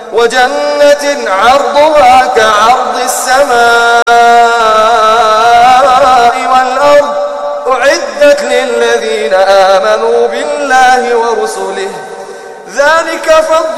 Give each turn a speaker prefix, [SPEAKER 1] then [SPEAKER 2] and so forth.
[SPEAKER 1] وجنة عرضها كعرض السماء والأرض أعدت للذين آمنوا بالله ورسله ذلك فضل